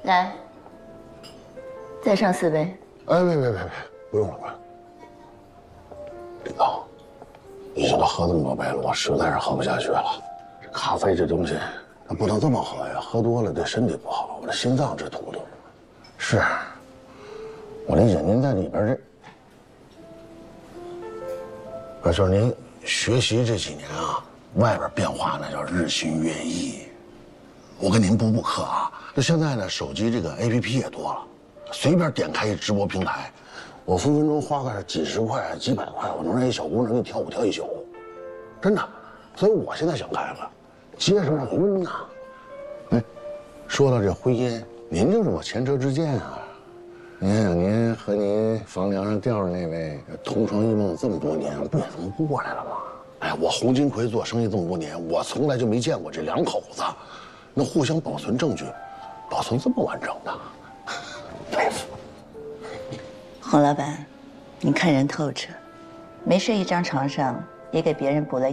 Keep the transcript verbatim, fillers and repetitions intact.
来，再上四杯。 哎，别别别别，不用了，不用了。领导，已经都喝这么多杯了，我实在是喝不下去了。这咖啡这东西，它不能这么喝呀，喝多了对身体不好，我这心脏直突突。是，我理解您在里边这，可是您学习这几年啊，外边变化那叫日新月异。我跟您补补课啊，那现在呢，手机这个 A P P 也多了，随便点开一直播平台，我分分钟花个几十块、几百块，我能让一小姑娘给你跳舞跳一宿，真的。所以我现在想开了，结什么婚呢？哎，说到这婚姻，您就是我前车之鉴啊。您想想，您和您房梁上吊着那位同床异梦这么多年，不也这么过来了吗？哎，我洪金奎做生意这么多年，我从来就没见过这两口子能互相保存证据，保存这么完整的，佩服。 洪老板，你看人透彻，没睡一张床上，也给别人补了